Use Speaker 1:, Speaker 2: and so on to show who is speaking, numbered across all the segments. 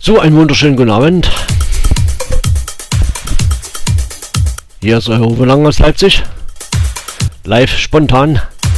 Speaker 1: So, einen wunderschönen guten Abend. Hier ist euer Uwe Lang aus Leipzig. Live, spontan.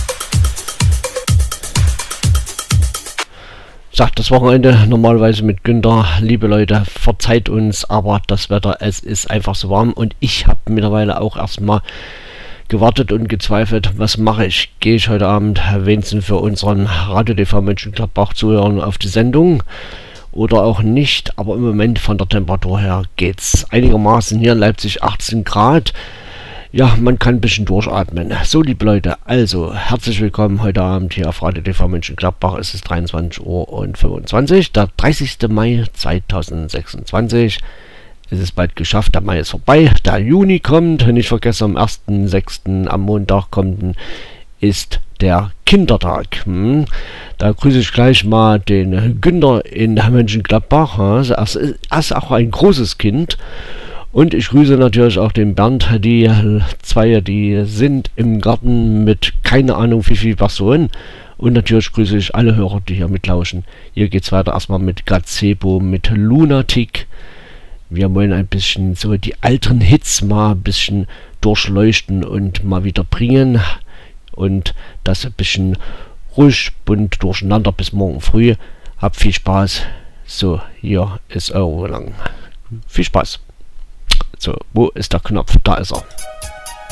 Speaker 1: Sagt das Wochenende normalerweise mit Günther. Liebe Leute, verzeiht uns, aber das Wetter, es ist einfach so warm. Und ich habe mittlerweile auch erstmal gewartet und gezweifelt, was mache ich? Gehe ich heute Abend wenigstens für unseren Radio TV Mönchengladbach zuhören auf die Sendung oder auch nicht? Aber im Moment von der Temperatur her geht's einigermaßen. Hier in Leipzig 18 Grad. Ja, man kann ein bisschen durchatmen. So, liebe Leute, also herzlich willkommen heute Abend hier auf Radio TV Mönchengladbach. Es ist 23:25 Uhr, der 30. Mai 2026. Es ist bald geschafft, der Mai ist vorbei, der Juni kommt, nicht vergessen, am 1.6. am Montag kommt, ist der Kindertag. Da grüße ich gleich mal den Günther in Mönchengladbach. Also er ist auch ein großes Kind. Und ich grüße natürlich auch den Bernd, die zwei, die sind im Garten mit keine Ahnung wie viel Personen. Und natürlich grüße ich alle Hörer, die hier mitlauschen. Hier geht's weiter erstmal mit Gazebo, mit Lunatic. Wir wollen ein bisschen so die alten Hits mal ein bisschen durchleuchten und mal wieder bringen. Und das ein bisschen ruhig, bunt durcheinander bis morgen früh. Habt viel Spaß. So, hier ist Euro lang. Viel Spaß. So, wo ist der Knopf? Da ist er.